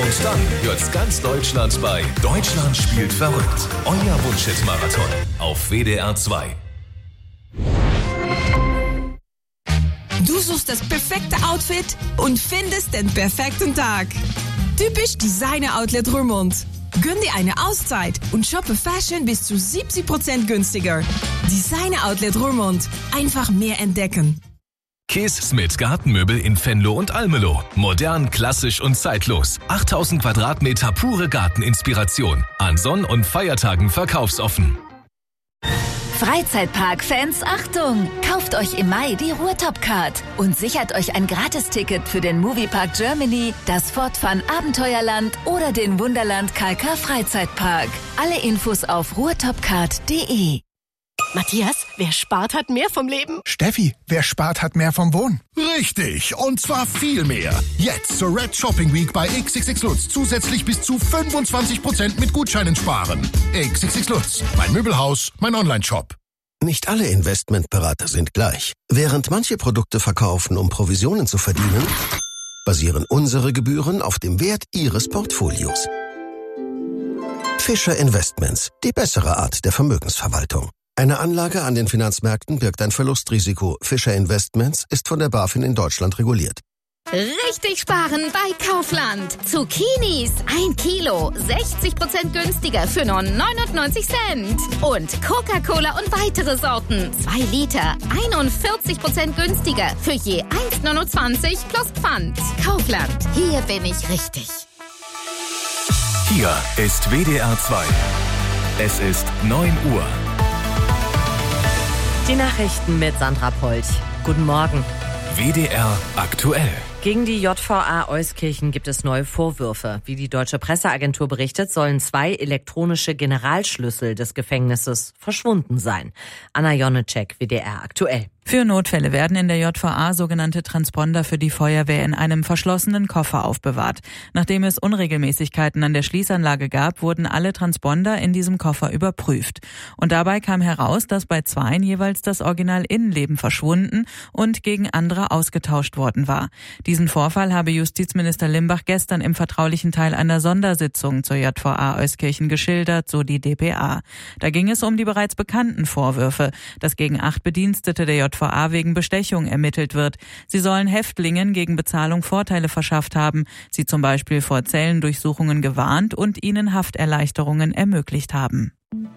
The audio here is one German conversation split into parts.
Und dann hört's ganz Deutschland bei Deutschland spielt verrückt. Euer Wunschhit-Marathon auf WDR 2. Du suchst das perfekte Outfit und findest den perfekten Tag. Typisch Designer Outlet Roermond. Gönn dir eine Auszeit und shoppe Fashion bis zu 70% günstiger. Designer Outlet Roermond. Einfach mehr entdecken. Kees Smith Gartenmöbel in Venlo und Almelo. Modern, klassisch und zeitlos. 8000 Quadratmeter pure Garteninspiration. An Sonn- und Feiertagen verkaufsoffen. Freizeitpark-Fans, Achtung! Kauft euch im Mai die Ruhrtop-Card und sichert euch ein Gratisticket für den Moviepark Germany, das Fort Fun Abenteuerland oder den Wunderland KK Freizeitpark. Alle Infos auf ruhrtopcard.de. Matthias, wer spart, hat mehr vom Leben. Steffi, wer spart, hat mehr vom Wohnen. Richtig, und zwar viel mehr. Jetzt zur Red Shopping Week bei XXX Lutz zusätzlich bis zu 25% mit Gutscheinen sparen. XXX Lutz, mein Möbelhaus, mein Online-Shop. Nicht alle Investmentberater sind gleich. Während manche Produkte verkaufen, um Provisionen zu verdienen, basieren unsere Gebühren auf dem Wert Ihres Portfolios. Fischer Investments, die bessere Art der Vermögensverwaltung. Eine Anlage an den Finanzmärkten birgt ein Verlustrisiko. Fischer Investments ist von der BaFin in Deutschland reguliert. Richtig sparen bei Kaufland. Zucchinis 1 Kilo, 60% günstiger für nur 99 Cent. Und Coca-Cola und weitere Sorten, 2 Liter, 41% günstiger für je 1,29 plus Pfand. Kaufland, hier bin ich richtig. Hier ist WDR 2. Es ist 9 Uhr. Die Nachrichten mit Sandra Polch. Guten Morgen. WDR aktuell. Gegen die JVA Euskirchen gibt es neue Vorwürfe. Wie die Deutsche Presseagentur berichtet, sollen 2 elektronische Generalschlüssel des Gefängnisses verschwunden sein. Anna Jonecek, WDR aktuell. Für Notfälle werden in der JVA sogenannte Transponder für die Feuerwehr in einem verschlossenen Koffer aufbewahrt. Nachdem es Unregelmäßigkeiten an der Schließanlage gab, wurden alle Transponder in diesem Koffer überprüft. Und dabei kam heraus, dass bei 2 jeweils das Original-Innenleben verschwunden und gegen andere ausgetauscht worden war. Diesen Vorfall habe Justizminister Limbach gestern im vertraulichen Teil einer Sondersitzung zur JVA Euskirchen geschildert, so die dpa. Da ging es um die bereits bekannten Vorwürfe, dass gegen 8 Bedienstete der JVA wegen Bestechung ermittelt wird. Sie sollen Häftlingen gegen Bezahlung Vorteile verschafft haben, sie zum Beispiel vor Zellendurchsuchungen gewarnt und ihnen Hafterleichterungen ermöglicht haben.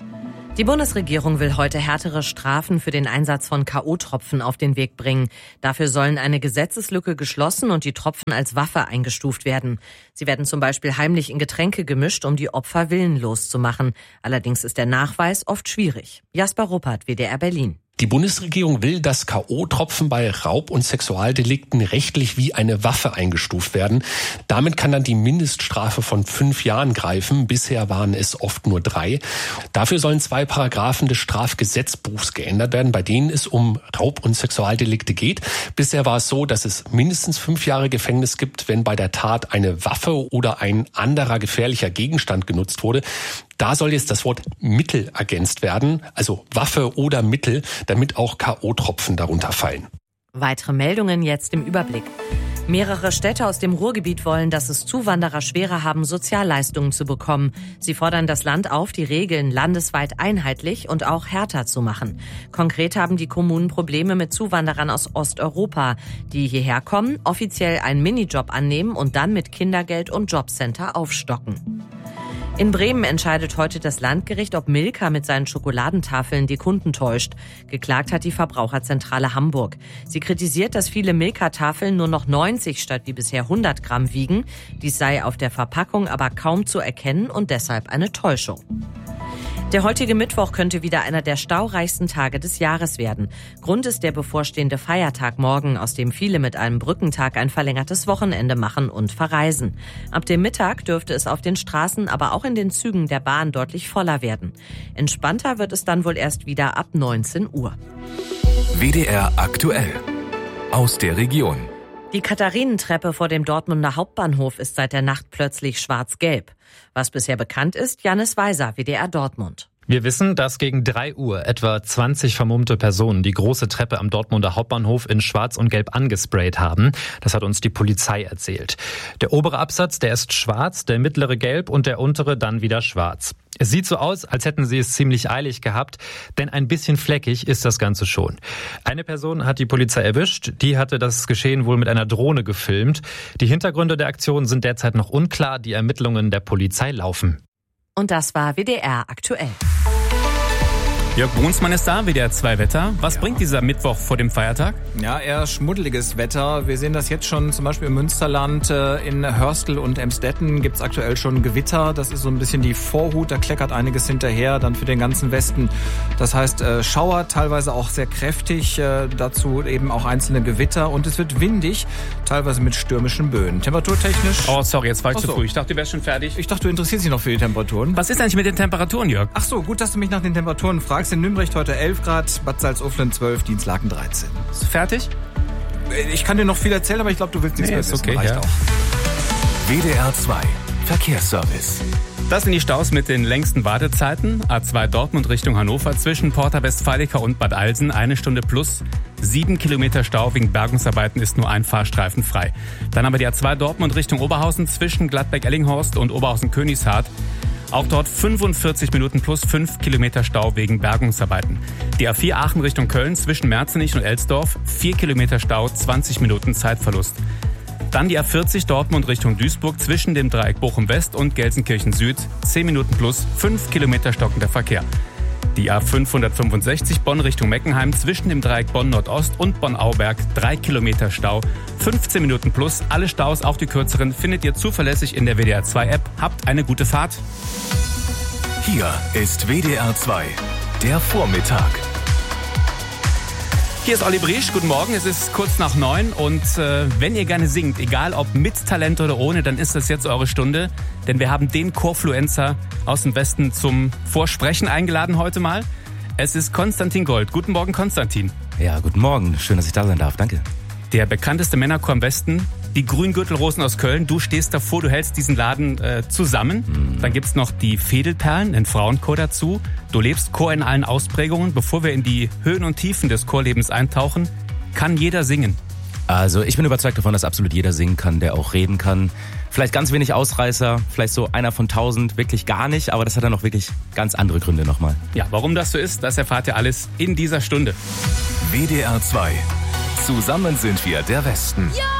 Die Bundesregierung will heute härtere Strafen für den Einsatz von K.O.-Tropfen auf den Weg bringen. Dafür sollen eine Gesetzeslücke geschlossen und die Tropfen als Waffe eingestuft werden. Sie werden zum Beispiel heimlich in Getränke gemischt, um die Opfer willenlos zu machen. Allerdings ist der Nachweis oft schwierig. Jasper Ruppert, WDR Berlin. Die Bundesregierung will, dass K.O.-Tropfen bei Raub- und Sexualdelikten rechtlich wie eine Waffe eingestuft werden. Damit kann dann die Mindeststrafe von 5 Jahren greifen. Bisher waren es oft nur 3. Dafür sollen 2 Paragraphen des Strafgesetzbuchs geändert werden, bei denen es um Raub- und Sexualdelikte geht. Bisher war es so, dass es mindestens 5 Jahre Gefängnis gibt, wenn bei der Tat eine Waffe oder ein anderer gefährlicher Gegenstand genutzt wurde. Da soll jetzt das Wort Mittel ergänzt werden, also Waffe oder Mittel, damit auch K.O.-Tropfen darunter fallen. Weitere Meldungen jetzt im Überblick. Mehrere Städte aus dem Ruhrgebiet wollen, dass es Zuwanderer schwerer haben, Sozialleistungen zu bekommen. Sie fordern das Land auf, die Regeln landesweit einheitlich und auch härter zu machen. Konkret haben die Kommunen Probleme mit Zuwanderern aus Osteuropa, die hierher kommen, offiziell einen Minijob annehmen und dann mit Kindergeld und Jobcenter aufstocken. In Bremen entscheidet heute das Landgericht, ob Milka mit seinen Schokoladentafeln die Kunden täuscht. Geklagt hat die Verbraucherzentrale Hamburg. Sie kritisiert, dass viele Milka-Tafeln nur noch 90 statt wie bisher 100 Gramm wiegen. Dies sei auf der Verpackung aber kaum zu erkennen und deshalb eine Täuschung. Der heutige Mittwoch könnte wieder einer der staureichsten Tage des Jahres werden. Grund ist der bevorstehende Feiertag morgen, aus dem viele mit einem Brückentag ein verlängertes Wochenende machen und verreisen. Ab dem Mittag dürfte es auf den Straßen, aber auch in den Zügen der Bahn deutlich voller werden. Entspannter wird es dann wohl erst wieder ab 19 Uhr. WDR aktuell. Aus der Region. Die Katharinentreppe vor dem Dortmunder Hauptbahnhof ist seit der Nacht plötzlich schwarz-gelb. Was bisher bekannt ist, Jannis Weiser, WDR Dortmund. Wir wissen, dass gegen 3 Uhr etwa 20 vermummte Personen die große Treppe am Dortmunder Hauptbahnhof in Schwarz und Gelb angesprayt haben. Das hat uns die Polizei erzählt. Der obere Absatz, der ist schwarz, der mittlere gelb und der untere dann wieder schwarz. Es sieht so aus, als hätten sie es ziemlich eilig gehabt, denn ein bisschen fleckig ist das Ganze schon. Eine Person hat die Polizei erwischt, die hatte das Geschehen wohl mit einer Drohne gefilmt. Die Hintergründe der Aktion sind derzeit noch unklar, die Ermittlungen der Polizei laufen. Und das war WDR aktuell. Jörg Brunsmann ist da, WDR 2 Wetter. Was bringt dieser Mittwoch vor dem Feiertag? Ja, eher schmuddeliges Wetter. Wir sehen das jetzt schon zum Beispiel im Münsterland. In Hörstel und Emsdetten gibt's aktuell schon Gewitter. Das ist so ein bisschen die Vorhut, da kleckert einiges hinterher, dann für den ganzen Westen. Das heißt Schauer, teilweise auch sehr kräftig, dazu eben auch einzelne Gewitter. Und es wird windig, teilweise mit stürmischen Böen. Temperaturtechnisch... Oh, sorry, jetzt war ich zu früh. Ich dachte, du wärst schon fertig. Ich dachte, du interessierst dich noch für die Temperaturen. Was ist eigentlich mit den Temperaturen, Jörg? Ach so, gut, dass du mich nach den Temperaturen fragst. In Nürnberg heute 11 Grad, Bad Salzuflen 12, Dienstlaken 13. Ist fertig? Ich kann dir noch viel erzählen, aber ich glaube, du willst nichts mehr wissen. Okay, reicht ja. auch. WDR 2 Verkehrsservice. Das sind die Staus mit den längsten Wartezeiten. A2 Dortmund Richtung Hannover zwischen Porta Westfalica und Bad Alsen 1 Stunde plus. 7 Kilometer Stau wegen Bergungsarbeiten ist nur ein Fahrstreifen frei. Dann aber die A2 Dortmund Richtung Oberhausen zwischen Gladbeck-Ellinghorst und Oberhausen-Königshardt. Auch dort 45 Minuten plus 5 Kilometer Stau wegen Bergungsarbeiten. Die A4 Aachen Richtung Köln zwischen Merzenich und Elsdorf 4 Kilometer Stau, 20 Minuten Zeitverlust. Dann die A40 Dortmund Richtung Duisburg zwischen dem Dreieck Bochum West und Gelsenkirchen Süd 10 Minuten plus 5 Kilometer stockender Verkehr. Die A565 Bonn Richtung Meckenheim zwischen dem Dreieck Bonn Nordost und Bonn-Auberg 3 Kilometer Stau, 15 Minuten plus. Alle Staus, auch die kürzeren, findet ihr zuverlässig in der WDR 2 App. Habt eine gute Fahrt. Hier ist WDR 2, der Vormittag. Hier ist Olli Briesch, guten Morgen, es ist kurz nach 9 und wenn ihr gerne singt, egal ob mit Talent oder ohne, dann ist das jetzt eure Stunde, denn wir haben den Chorfluencer aus dem Westen zum Vorsprechen eingeladen heute mal. Es ist Konstantin Gold. Guten Morgen, Konstantin. Ja, guten Morgen, schön, dass ich da sein darf, danke. Der bekannteste Männerchor im Westen, die Grüngürtelrosen aus Köln. Du stehst davor, du hältst diesen Laden zusammen. Dann gibt's noch die Fädelperlen, den Frauenchor dazu. Du lebst Chor in allen Ausprägungen. Bevor wir in die Höhen und Tiefen des Chorlebens eintauchen, kann jeder singen. Also ich bin überzeugt davon, dass absolut jeder singen kann, der auch reden kann. Vielleicht ganz wenig Ausreißer, vielleicht so einer von 1000, wirklich gar nicht. Aber das hat dann noch wirklich ganz andere Gründe nochmal. Ja, warum das so ist, das erfahrt ihr alles in dieser Stunde. WDR 2. Zusammen sind wir der Westen. Ja!